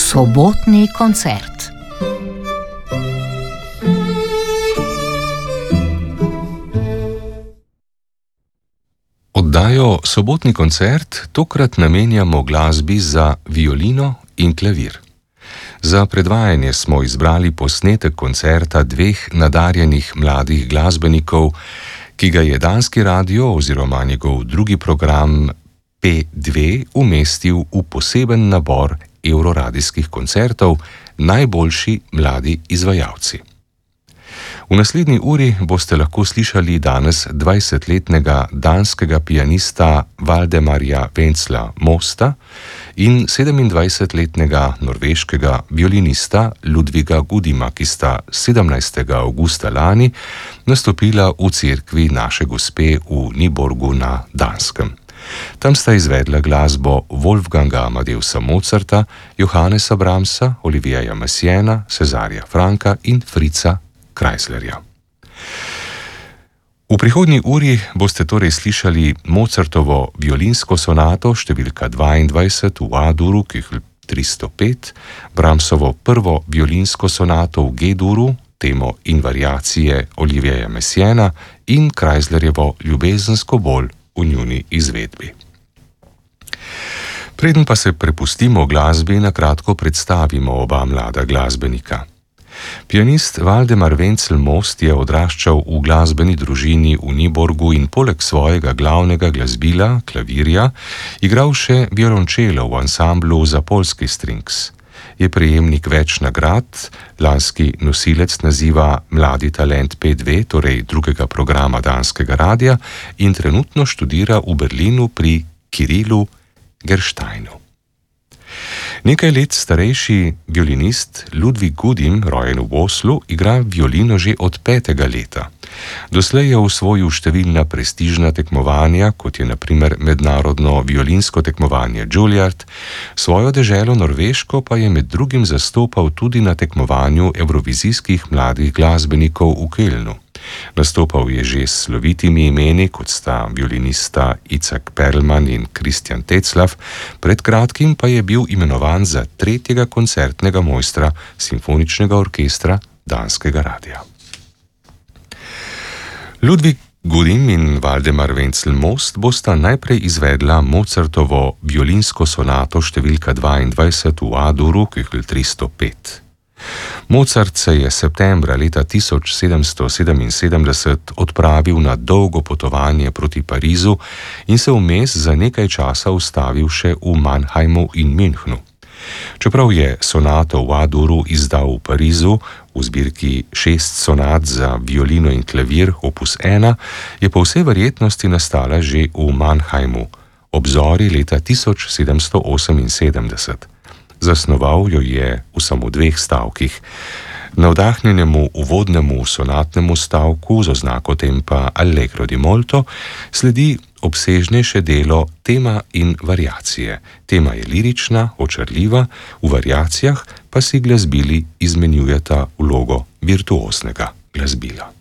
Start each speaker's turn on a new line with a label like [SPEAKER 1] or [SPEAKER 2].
[SPEAKER 1] Sobotni koncert. Oddajo Sobotni koncert tokrat namenjamo glasbi za violino in klavir. Za predvajanje smo izbrali posnetek koncerta dveh nadarjenih mladih glasbenikov, ki ga je danski radio oziroma njegov drugi program P2 umestil v poseben nabor evroradijskih koncertov Najboljši mladi izvajalci. V naslednji uri boste lahko slišali danes 20-letnega danskega pianista Valdemarja Vencla Mosta in 27-letnega norveškega violinista Ludviga Gudima, ki sta 17. avgusta lani nastopila v cerkvi Naše Gospe v Nyborgu na Danskem. Tam sta izvedla glasbo Wolfganga Amadeusa Mozarta, Johannesa Brahmsa, Olivieja Messiaena, Cesarja Franka in Fritza Kreislerja. V prihodnji uri boste torej slišali Mozartovo violinsko sonato številka 22 v A-duru, Köchel 305, Brahmsovo prvo violinsko sonato v G-duru, temo in variacije Olivieja Messiaena in Kreislerjevo ljubezensko bolj v njuni izvedbi. Preden pa se prepustimo glasbi, na kratko predstavimo oba mlada glasbenika. Pianist Valdemar Vencel Most je odraščal v glasbeni družini v Nyborgu in poleg svojega glavnega glasbila, klavirja, igral še violončelo v ansamblu za Polski Strings. Je prejemnik več nagrad, lanski nosilec naziva Mladi talent P2, torej drugega programa danskega radia, in trenutno študira v Berlinu pri Kirilu Gersteinu. Nekaj let starejši violinist Ludvig Gudim, rojen v Oslu, igra violino že od 5. leta. Doslej je osvojil številna prestižna tekmovanja, kot je na primer mednarodno violinsko tekmovanje Juilliard, svojo deželo Norveško pa je med drugim zastopal tudi na tekmovanju evrovizijskih mladih glasbenikov v Kölnu. Nastopal je že s slovitimi imeni, kot sta violinista Itzhak Perlman in Christian Tetzlaff, pred kratkim pa je bil imenovan za 3. koncertnega mojstra simfoničnega orkestra danskega radia. Ludvig Gudim in Valdemar Vencel Most bosta najprej izvedla Mozartovo violinsko sonato številka 22 v A-duru, Köchel 305. Mozart se je septembra leta 1777 odpravil na dolgo potovanje proti Parizu in se vmes za nekaj časa ustavil še v Mannheimu in Münchnu. Čeprav je sonato v A-duru izdal v Parizu v zbirki 6 sonat za violino in klavir opus 1, je po vsej verjetnosti nastala že v Mannheimu, ob zori leta 1778. Zasnoval jo je v samo 2 stavkih. Navdahnjenemu uvodnemu sonatnemu stavku z oznako tempa Allegro di molto sledi obsežnejše delo tema in variacije. Tema je lirična, očarljiva, v variacijah pa si glasbili izmenjujeta vlogo virtuoznega glasbila.